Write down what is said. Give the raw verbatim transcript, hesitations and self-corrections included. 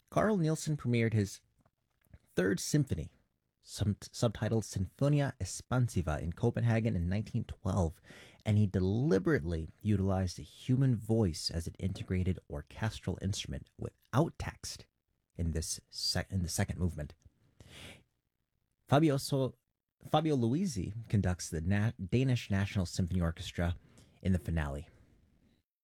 Carl Nielsen premiered his Third Symphony, sub- subtitled Sinfonia Espansiva, in Copenhagen in nineteen twelve, and he deliberately utilized the human voice as an integrated orchestral instrument without text in this sec- in the second movement. Fabio so- Fabio Luisi conducts the Na- Danish National Symphony Orchestra in the finale.